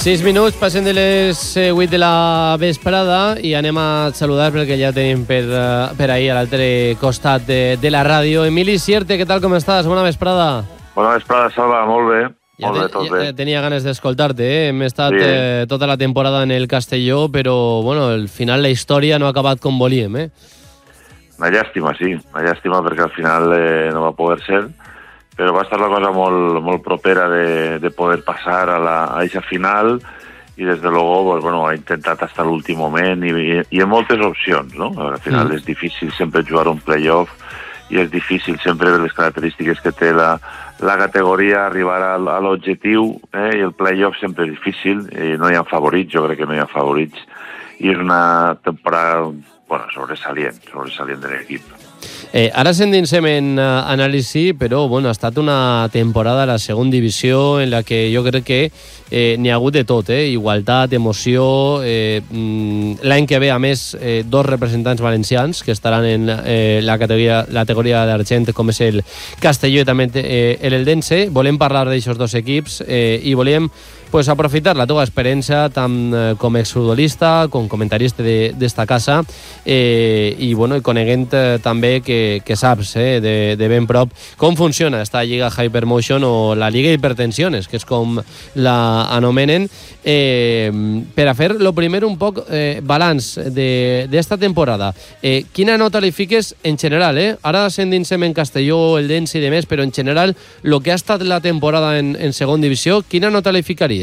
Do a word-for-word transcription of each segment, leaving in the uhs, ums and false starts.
Sis minuts, passen de les vuit de la vesprada i anem a saludar perquè ja tenim per, per ahir a l'altre costat de, de la ràdio. Emili Sierte, què tal, com estàs? Bona vesprada. Bona vesprada, Salva, molt bé. Ja, molt bé, tot ja, bé. Tenia ganes d'escoltar-te, eh? Hem estat sí. eh, tota la temporada en el Castelló, però bueno, al final la història no ha acabat com volíem, eh? Una llàstima, sí, una llàstima perquè al final eh, no va poder ser, però va estar la cosa molt, molt propera de, de poder passar a la a eixa final i des de luego pues, bueno, ha intentat hasta l'últim moment i, i, i en moltes opcions, no? Al final mm. és difícil sempre jugar un playoff i és difícil sempre les característiques que té la, la categoria arribar a, a l'objectiu, eh? I el playoff sempre és difícil, i no hi ha favorits, jo crec que no hi ha favorits, i és una temporada bueno, sobresalient, sobresalient de l'equip. Eh, ara s'endinsem en uh, anàlisi, però bueno, ha estat una temporada a la segona divisió en la que jo crec que eh, n'hi ha hagut de tot, eh? Igualtat, emoció, eh, l'any que ve, a més, eh, dos representants valencians que estaran en eh, la categoria, la categoria d'argent, com és el Castelló i també eh, l'Eldense. Volem parlar d'aixòs dos equips eh, i volem pues, aprofitar la teva experiència tant eh, com exfutbolista, com comentarista d'esta casa eh, i, bueno, i coneguent eh, també que, que saps eh, de, de ben prop com funciona esta Lliga Hypermotion o la Lliga Hipertensiones, que és com la anomenen, eh, per a fer, lo primer, un poc eh, balanç d'esta temporada. Eh, quina nota li fiques en general? Eh? Ara s'endinsem en Castelló, el Dens i demés, però en general, el que ha estat la temporada en, en segona divisió, quina nota li ficaries?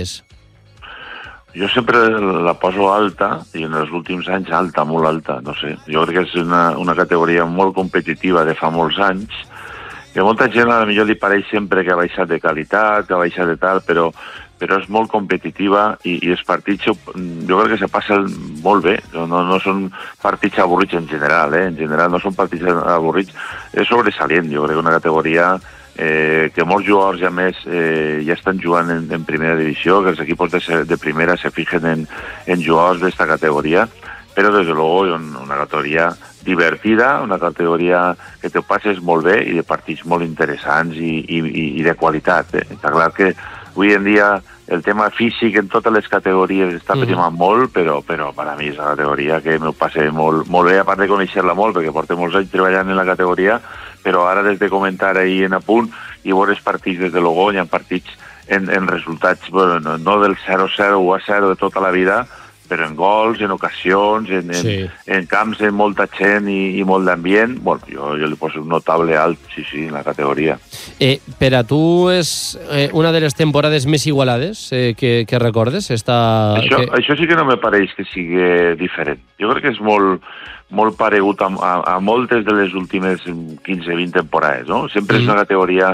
Jo sempre la poso alta, i en els últims anys alta, molt alta, no sé. Jo crec que és una, una categoria molt competitiva de fa molts anys, que a molta gent a la millor li pareix sempre que ha baixat de qualitat, que ha baixat de tal, però, però és molt competitiva i, i els partits jo crec que se passen molt bé. No, no són partits avorrits en general, eh? En general no són partits avorrits, és sobresalient. Jo crec que una categoria Eh, que molts jugadors, a més, eh, ja estan jugant en, en primera divisió, que els equipos de, de primera se fijen en, en jugadors d'esta categoria, però, des de luego, una categoria divertida, una categoria que te passes molt bé i de partits molt interessants i, i, i de qualitat. Eh? Està clar que avui en dia el tema físic en totes les categories està mm. primant molt, però, però per a mi és una categoria que m'ho passe molt, molt bé, a part de conèixer-la molt, perquè porto molts anys treballant en la categoria, però ara des de comentar ahir en apunt i veure els partits des de luego, hi ha partits en, en resultats, bueno, no, no del zero zero o a zero de tota la vida, però en gols, en ocasions, en, en, sí. en camps amb molta gent i, i molt d'ambient. Bueno, jo, jo li poso un notable alt, sí, sí, en la categoria. Eh, per a tu és eh, una de les temporades més igualades eh, que, que recordes? Esta, això, que... això sí que no me pareix que sigui diferent. Jo crec que és molt, molt paregut a, a, a moltes de les últimes quinze vint temporades, no? Sempre mm. és una categoria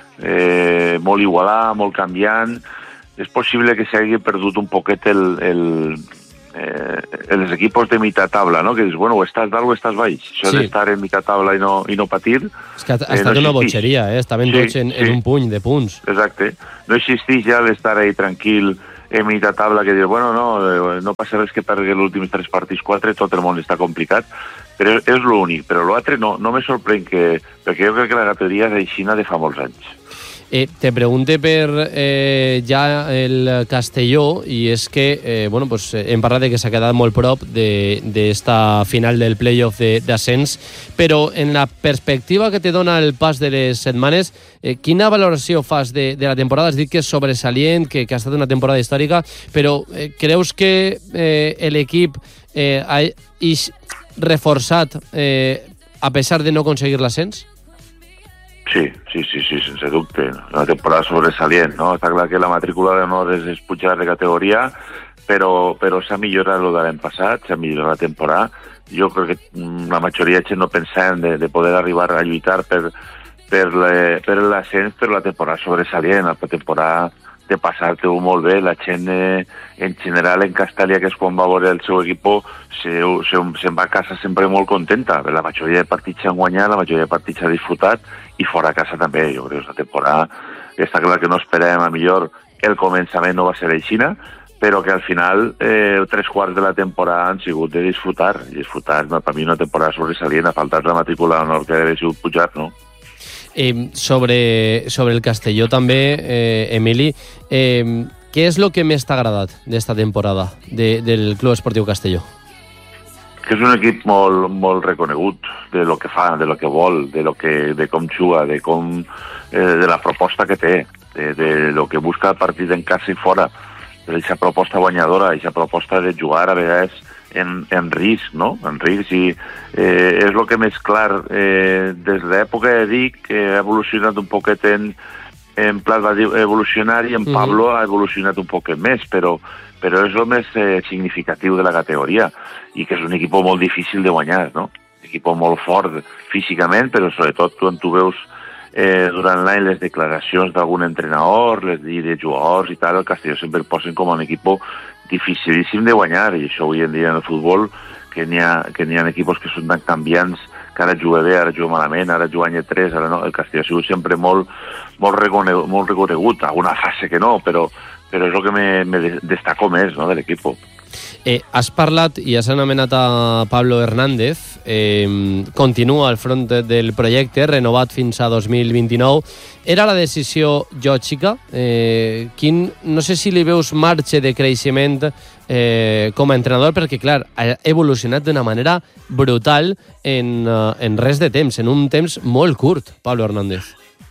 eh, molt igualada, molt canviant. És possible que s'hagi perdut un poquet el... el Eh, els equipos de mitad tabla, ¿no? Que dius, bueno, o estàs dalt o estàs baix. Això sí. d'estar en mitad tabla i no, i no patir... És que ha, ha estat eh, no una botxeria, eh? Estaven sí, tots en, sí. en un puny de punts. Exacte. No existeix ja l'estar ahí tranquil en mitad tabla que dius, bueno, no, no passa res que pergui els últims tres partits, quatre, tot el món està complicat, però és l'únic. Però l'altre no, no me sorprèn que... Perquè jo crec que la categoria és aixina de fa molts anys. Eh, te pregunte per eh, ja el Castelló, i és que eh, bueno, pues, hem parlat de que s'ha quedat molt prop d'esta final del playoff d'ascens, però en la perspectiva que te dona el pas de les setmanes, eh, quina valoració fas de, de la temporada? Has dit que és sobresalient, que, que ha estat una temporada històrica, però eh, creus que eh, l'equip eh, ha reforçat eh, a pesar de no aconseguir l'ascens? Sí, sí, sí, sí, sense dubte. Una temporada sobresalient, no? Està clar que la matrícula d'honor és, és pujar de categoria, però, però s'ha millorat el de l'any passat, s'ha millorat la temporada. Jo crec que la majoria de gent no pensem de, de poder arribar a lluitar per, per l'ascens, per la temporada sobresalient, la temporada de passar-te-ho molt bé. La gent, eh, en general, en Castàlia, que és quan va veure el seu equip, se'n se, se va a casa sempre molt contenta. La majoria de partits s'han guanyat, la majoria de partits s'ha disfrutat, i fora a casa també. Jo crec que és una temporada que està clar que no esperàvem, a millor el començament no va ser aixina, però que al final eh, tres quarts de la temporada han sigut de disfrutar, i disfrutar, no, per mi una temporada sobresalient, ha faltat la matrícula d'honor que hauria sigut pujar, no? Eh, sobre, sobre el Castelló també, eh, Emili, eh, què és el que més t'ha agradat d'esta temporada de, del Club Esportiu Castelló? Que és un equip molt, molt reconegut de lo que fa, de lo que vol, de, lo que, de com juga, de, com, eh, de la proposta que té, de, de lo que busca el partit en casa i fora, d'aquesta proposta guanyadora, aquesta proposta de jugar a vegades en, en risc, no? En risc, i eh, és el que més clar, eh, des de l'època de Dic, que ha evolucionat un poquet en, en Plat va evolucionar i en Pablo mm-hmm. ha evolucionat un poquet més, però però és el més eh, significatiu de la categoria i que és un equip molt difícil de guanyar, no? Un equip molt fort físicament, però sobretot quan tu veus eh, durant l'any les declaracions d'algun entrenador, les de jugadors i tal, el Castelló sempre el posen com un equip dificilíssim de guanyar, i això avui en dia en el futbol, que n'hi ha, que n'hi ha equips que són tan canviants, que ara juga bé, ara juga malament, ara juga any tres, ara no. El Castelló ha sigut sempre molt, molt, reconegut, molt reconegut, alguna fase que no, però però és el que me, me destaco més, no, de l'equip. Eh, has parlat i has anomenat a Pablo Hernández, eh, continua al front del projecte, renovat fins a dos mil vint-i-nou. Era la decisió lògica? Eh, quin, no sé si li veus marge de creixement eh, com a entrenador, perquè, clar, ha evolucionat d'una manera brutal en, en res de temps, en un temps molt curt, Pablo Hernández.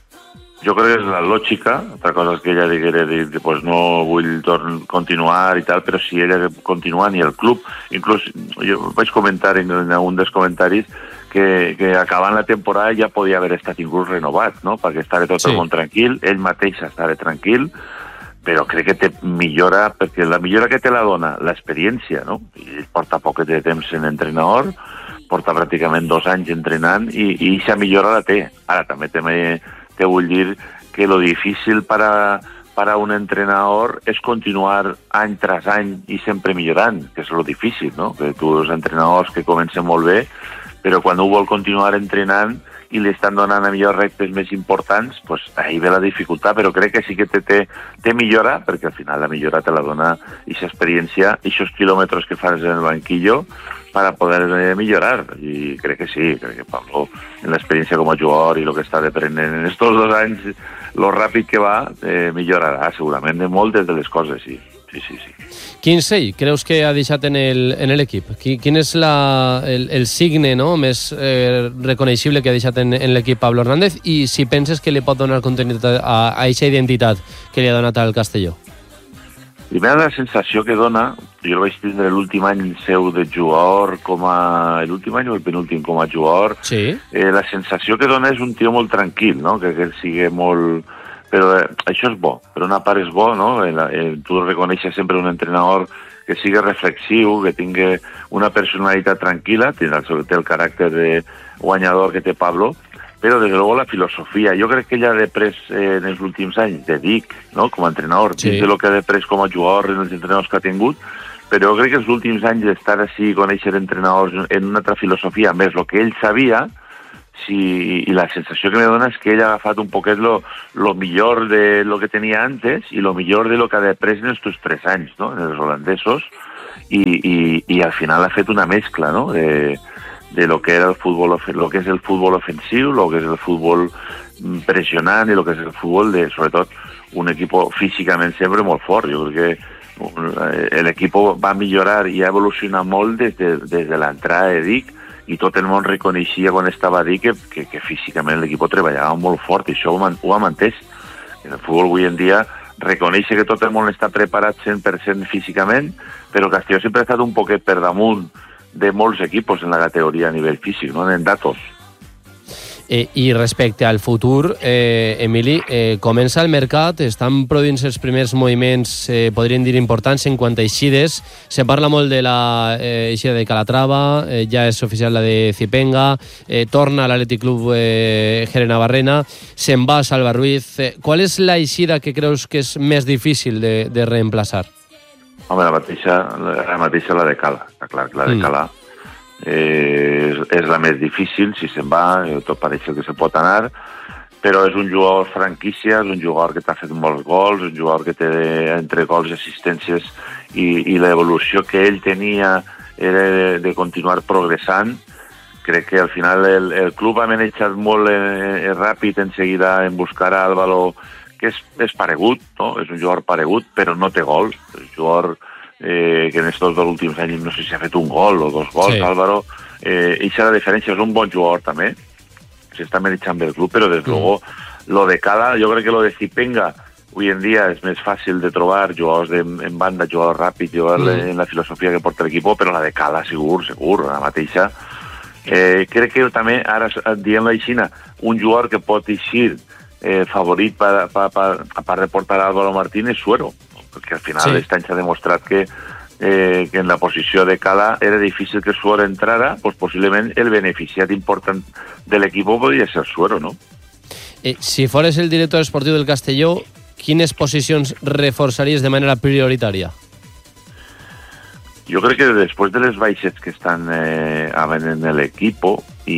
Jo crec que és la lògica, altra cosa és que ella diguera dir, pues no vull torn, continuar i tal, però si ella continua ni el club, inclús jo vaig comentar en, en un dels comentaris que, que acabant la temporada ja podia haver estat inclús renovat, no? Perquè estava tot sí. el món tranquil, ell mateix estava tranquil, però crec que té millora, perquè la millora que té la dona, l'experiència, no? I ell porta poc de temps en entrenador, porta pràcticament dos anys entrenant i, i aquesta millora la té. Ara també també te vull dir que lo difícil para, para un entrenador és continuar any tras any i sempre millorant, que és lo difícil, no? Que tu els entrenadors que comencen molt bé, però quan un vol continuar entrenant i li estan donant a millors reptes més importants, pues ahí ve la dificultat, però crec que sí que té, té, té millora, perquè al final la millora te la dona aquesta experiència, aquests quilòmetres que fas en el banquillo, para poder millorar, i crec que sí, crec que Pablo, en l'experiència com a jugador i el que està aprenent en estos dos anys, lo ràpid que va, eh, millorarà segurament de moltes de les coses, sí. Sí, sí, sí. Quin sell creus que ha deixat en l'equip? Quin és la, el, el signe, no?, més eh, reconeixible que ha deixat en, en l'equip Pablo Hernández, i si penses que li pot donar continuïtat a aquesta identitat que li ha donat al Castelló? Primer, la sensació que dona, jo el vaig tindre l'últim any seu de jugador com a... l'últim any o el penúltim com a jugador, sí. eh, la sensació que dona és un tio molt tranquil, no? Que, que ell sigui molt... Però eh, això és bo, per una part és bo, no? El, el, tu reconeixes sempre un entrenador que sigui reflexiu, que tingui una personalitat tranquil·la, té el, té el caràcter de guanyador que té Pablo, però des de luego la filosofia. Jo crec que ell ha després eh, en els últims anys de Dic, no? Com a entrenador, sí. Dins de lo que ha després com a jugador en els entrenadors que ha tingut, però jo crec que els últims anys d'estar així, conèixer entrenadors en una altra filosofia, més el que ell sabia, sí, i la sensació que me dona és que ell ha agafat un poquet lo, lo millor de lo que tenia antes i lo millor de lo que ha après en estos tres anys, no? En els holandesos, i, i, i al final ha fet una mescla, no? De, de lo que era el futbol, lo que és el futbol ofensiu, lo que és el futbol pressionant i lo que és el futbol de, sobretot, un equip físicament sempre molt fort. Jo crec que l'equip va millorar i ha evolucionat molt des de, des de l'entrada de Dic, i tot el món reconeixia quan estava a Dic que, que, que físicament l'equip treballava molt fort, i això ho, man, ho ha mantès. En el futbol avui en dia reconeix que tot el món està preparat cent per cent físicament, però Castelló sempre ha estat un poquet per damunt de molts equipos en la categoria a nivell físic, no? En datos. Eh, I respecte al futur, eh, Emili, eh, comença el mercat, estan produint els primers moviments, eh, podríem dir importants en quant a eixides. Se parla molt de la eh, eixida de Calatrava, eh, ja és oficial la de Zipenga, eh, torna a l'Atlètic Club eh, Gerena Barrena, se'n va a Salva Ruiz. Eh, qual és la eixida que creus que és més difícil de, de reemplaçar? Home, la mateixa, la mateixa la de Cala, està clar que la de Cala mm. eh, és, és la més difícil, si se'n va, tot pareix que se pot anar, però és un jugador franquícia, és un jugador que t'ha fet molts gols, un jugador que té entre gols i assistències, i, i l'evolució que ell tenia era de, de continuar progressant. Crec que al final el, el club ha manejat molt eh, ràpid en seguida en buscar a Álvaro, que és, és paregut, no? És un jugador paregut, però no té gol. És un jugador eh, que en estos dos últims anys no sé si ha fet un gol o dos gols, sí. Álvaro. Eh, eixa la diferència, és un bon jugador també, s'està mereixant bé el club, però des mm. luego lo de Cala, jo crec que lo de Zipenga avui en dia és més fàcil de trobar jugadors de, en banda, jugadors ràpids, jugadors mm. en la filosofia que porta l'equip, però la de Cala segur, segur, la mateixa. Eh, crec que també, ara dient-lo així, un jugador que pot eixir eh, favorit per, per, per, per reportar a Álvaro Martínez, Suero, perquè al final sí. L'any s'ha demostrat que, eh, que en la posició de Cala era difícil que Suero entrara, pues possiblement el beneficiat important de l'equip podria ser Suero, no? Eh, si fores el director esportiu del Castelló, quines posicions reforçaries de manera prioritària? Jo crec que després de les baixes que estan eh, en l'equip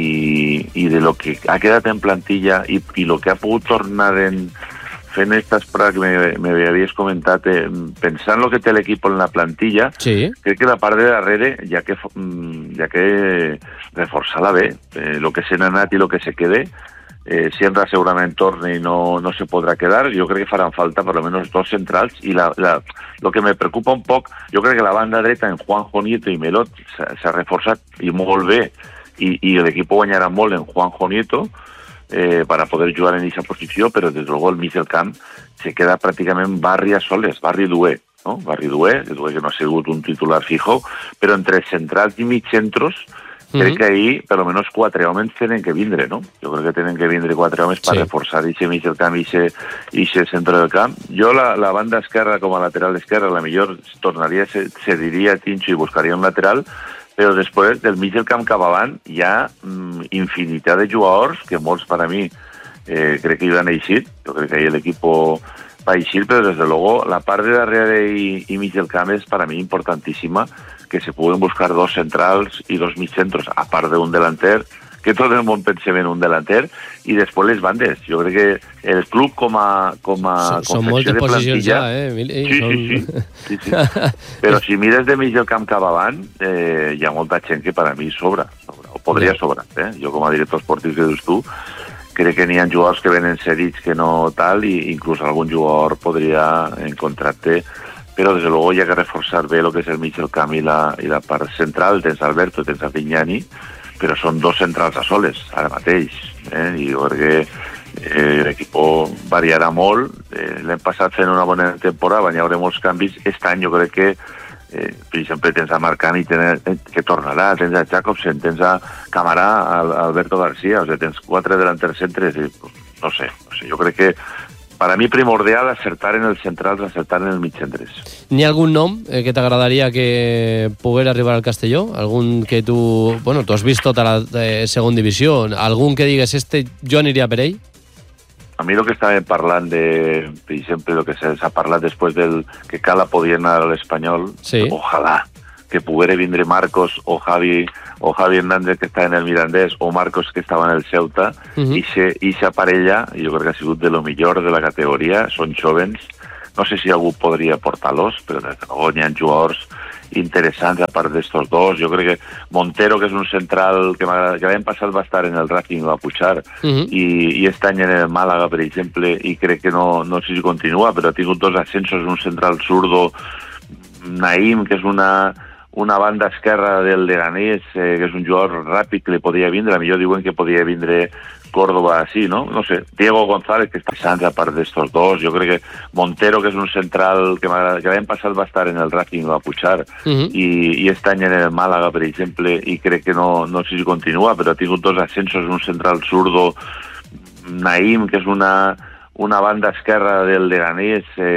i, i de lo que ha quedat en plantilla i, i lo que ha pogut tornar en fent estas proves que me, me havies comentat, eh, pensant lo que té l'equip en la plantilla, sí. Crec que la part de darrere, ja que, ja que reforçar-la bé, eh, lo que se n'ha anat i lo que se quede, Eh, Sienra segurament torna i no, no se podrà quedar. Jo crec que faran falta per almenys dos centrals i la, la, lo que me preocupa un poc, jo crec que la banda dreta en Juanjo Nieto i Melot s'ha reforçat i molt bé i, i l'equip guanyarà molt en Juanjo Nieto eh, per a poder jugar en aquesta posició, però des de luego el mig del camp se queda pràcticament Barri a soles, Barri Dué, no? Barri Dué, Dué que no ha sigut un titular fijo, però entre centrals i mig centros crec que ahir, per almenys, quatre homes tenen que vindre, no? Jo crec que tenen que vindre quatre homes per sí. Reforçar aquest mig del camp i aquest centre del camp. Jo, la, la banda esquerra, com a lateral esquerra, la millor tornaria, se, se diria Tincho i buscaria un lateral, però després, del mig del camp cap avant, hi ha mm, infinitat de jugadors, que molts, per a mi, eh, crec que hi van eixir. Jo crec que ahir l'equip va eixir, però, des de luego, la part de darrere i, i mig del camp és, per a mi, importantíssima, que se puguen buscar dos centrals i dos mitjcentros, a part d'un delanter, que tot el món pensem en un delanter, i després les bandes. Jo crec que el club com a, com a són, confecció de plantilla... Ja, eh, Emili? Sí, són... sí, sí, sí, sí. Però si mires de mig del camp cap avant, eh, hi ha molta gent que per a mi sobra, sobra o podria yeah. sobrar. Eh? Jo com a director esportiu que dius tu, crec que n'hi ha jugadors que venen cedits que no tal, i inclús algun jugador podria encontrar-te, però des de luego hi ha que reforçar bé el que és el mig del camp i la, i la part central. Tens Alberto, tens a Pinyani, però són dos centrals a soles, ara mateix. Eh? I jo crec que eh, l'equip variarà molt. Eh, L'hem passat fent una bona temporada, hi haurà molts canvis. Aquest any jo crec que, eh, per exemple, tens a Marcani que tornarà, tens a Jacobsen, tens a Camarà, a Alberto García, o sigui, tens quatre delanters centres, i, no sé, no sé, jo crec que per a mi primordial acertar en els centrals, acertar en els mitjcentres. N'hi ha algun nom eh, que t'agradaria que poguera arribar al Castelló? Algun que tu... Bueno, tu has vist tota la eh, segona divisió. Algun que digues, este jo aniria per ell? A mi el que estàvem parlant de, per exemple, el que s'ha parlat després del que Cala podia anar a l'Espanyol, sí. Ojalà que poguera vindre Marcos o Javi o Javi Hernández, que està en el Mirandés, o Marcos, que estava en el Ceuta, uh-huh. i aquesta parella, jo crec que ha sigut de lo millor de la categoria, són jovens, no sé si algú podria portar-los, però des de luego n'hi ha jugadors interessants a part d'estos dos. Jo crec que Montero, que és un central que, que l'any passat va estar en el Racing, va pujar, uh-huh. i, i este any en el Màlaga, per exemple, i crec que no, no sé si continua, però ha tingut dos ascensos, un central zurdo, Naim, que és una... una banda esquerra del Leganés, eh, que és un jugador ràpid que li podia vindre, a millor diuen que podia vindre Córdoba així, no? No sé, Diego González, que està passant a part d'estos dos, jo crec que Montero, que és un central que, que l'any passat va estar en el Racing, va pujar, uh-huh. i, i este any en el Màlaga, per exemple, i crec que no, no sé si continua, però ha tingut dos ascensos, un central zurdo, Naim, que és una, una banda esquerra del Leganés, eh,